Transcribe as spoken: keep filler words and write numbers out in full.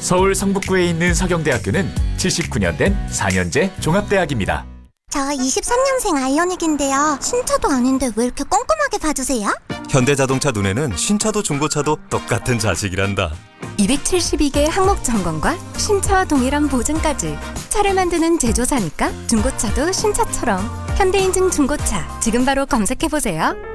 서울 성북구에 있는 서경대학교는 칠십구 년 된 사 년제 종합대학입니다. 저 이십삼 년생 아이오닉인데요. 신차도 아닌데 왜 이렇게 꼼꼼하게 봐주세요? 현대자동차 눈에는 신차도 중고차도 똑같은 자식이란다. 이백칠십이 개 항목 점검과 신차와 동일한 보증까지. 차를 만드는 제조사니까 중고차도 신차처럼. 현대인증 중고차 지금 바로 검색해보세요.